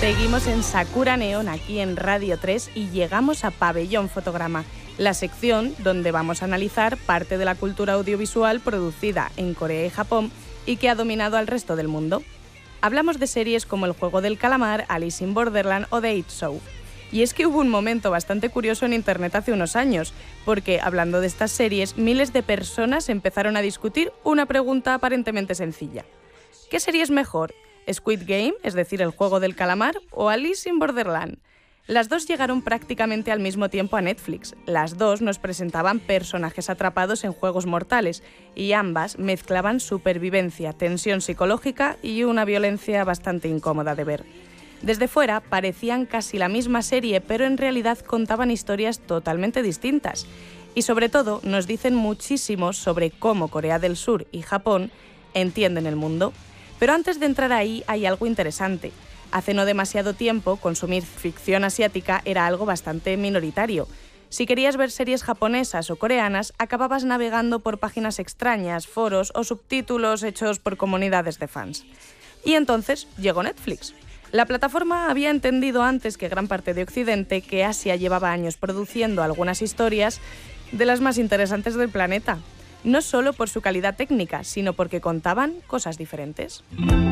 Seguimos en Sakura Neon aquí en Radio 3 y llegamos a Pabellón Fotograma, la sección donde vamos a analizar parte de la cultura audiovisual producida en Corea y Japón y que ha dominado al resto del mundo. Hablamos de series como El Juego del Calamar, Alice in Borderland o The It Show. Y es que hubo un momento bastante curioso en Internet hace unos años, porque hablando de estas series, miles de personas empezaron a discutir una pregunta aparentemente sencilla. ¿Qué serie es mejor? ¿Squid Game, es decir, El Juego del Calamar, o Alice in Borderland? Las dos llegaron prácticamente al mismo tiempo a Netflix. Las dos nos presentaban personajes atrapados en juegos mortales y ambas mezclaban supervivencia, tensión psicológica y una violencia bastante incómoda de ver. Desde fuera parecían casi la misma serie, pero en realidad contaban historias totalmente distintas. Y sobre todo nos dicen muchísimo sobre cómo Corea del Sur y Japón entienden el mundo. Pero antes de entrar ahí hay algo interesante. Hace no demasiado tiempo consumir ficción asiática era algo bastante minoritario. Si querías ver series japonesas o coreanas, acababas navegando por páginas extrañas, foros o subtítulos hechos por comunidades de fans. Y entonces llegó Netflix. La plataforma había entendido antes que gran parte de Occidente que Asia llevaba años produciendo algunas historias de las más interesantes del planeta. No solo por su calidad técnica, sino porque contaban cosas diferentes.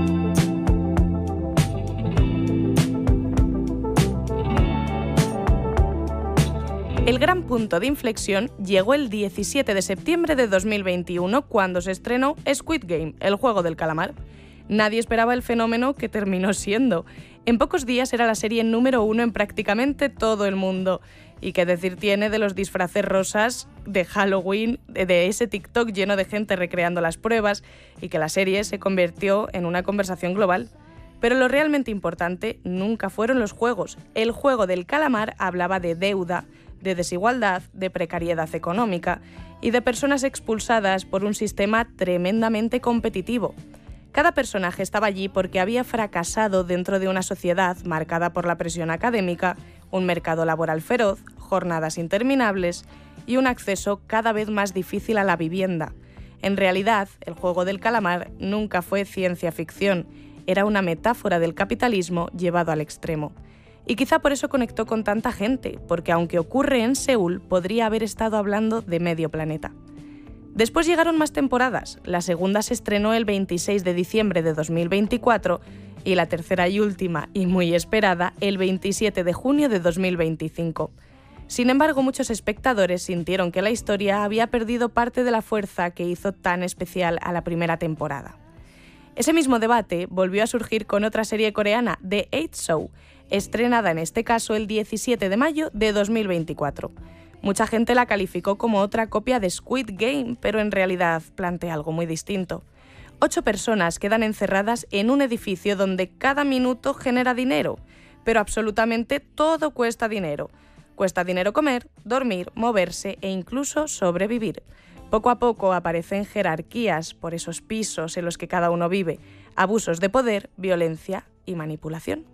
El gran punto de inflexión llegó el 17 de septiembre de 2021, cuando se estrenó Squid Game, El Juego del Calamar. Nadie esperaba el fenómeno que terminó siendo. En pocos días era la serie número 1 en prácticamente todo el mundo. Y qué decir tiene de los disfraces rosas de Halloween, de ese TikTok lleno de gente recreando las pruebas, y que la serie se convirtió en una conversación global. Pero lo realmente importante nunca fueron los juegos. El Juego del Calamar hablaba de deuda, de desigualdad, de precariedad económica y de personas expulsadas por un sistema tremendamente competitivo. Cada personaje estaba allí porque había fracasado dentro de una sociedad marcada por la presión académica, un mercado laboral feroz, jornadas interminables y un acceso cada vez más difícil a la vivienda. En realidad, El Juego del Calamar nunca fue ciencia ficción, era una metáfora del capitalismo llevado al extremo. Y quizá por eso conectó con tanta gente, porque aunque ocurre en Seúl, podría haber estado hablando de medio planeta. Después llegaron más temporadas. La segunda se estrenó el 26 de diciembre de 2024 y la tercera y última, y muy esperada, el 27 de junio de 2025. Sin embargo, muchos espectadores sintieron que la historia había perdido parte de la fuerza que hizo tan especial a la primera temporada. Ese mismo debate volvió a surgir con otra serie coreana, The It Show, estrenada en este caso el 17 de mayo de 2024. Mucha gente la calificó como otra copia de Squid Game, pero en realidad plantea algo muy distinto. 8 personas quedan encerradas en un edificio donde cada minuto genera dinero, pero absolutamente todo cuesta dinero. Cuesta dinero comer, dormir, moverse e incluso sobrevivir. Poco a poco aparecen jerarquías por esos pisos en los que cada uno vive, abusos de poder, violencia y manipulación.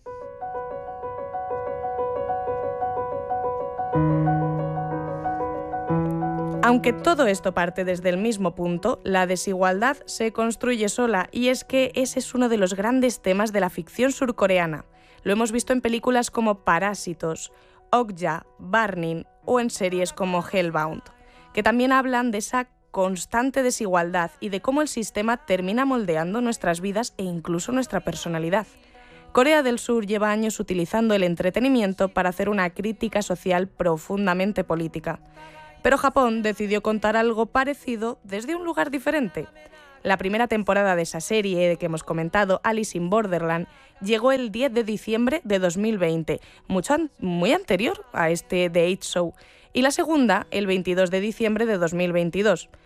Aunque todo esto parte desde el mismo punto, la desigualdad se construye sola, y es que ese es uno de los grandes temas de la ficción surcoreana. Lo hemos visto en películas como Parásitos, Okja, Burning o en series como Hellbound, que también hablan de esa constante desigualdad y de cómo el sistema termina moldeando nuestras vidas e incluso nuestra personalidad. Corea del Sur lleva años utilizando el entretenimiento para hacer una crítica social profundamente política. Pero Japón decidió contar algo parecido desde un lugar diferente. La primera temporada de esa serie que hemos comentado, Alice in Borderland, llegó el 10 de diciembre de 2020, muy anterior a este The It Show, y la segunda el 22 de diciembre de 2022.